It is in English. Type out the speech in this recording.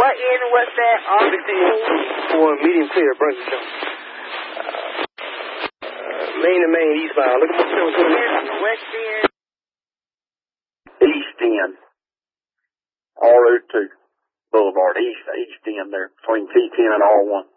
What end was that? 16 for medium clear, Brunswick Jones. Main to main, eastbound. Look at my show. West end. East end. All route to Boulevard. East end there, between T10 and R1.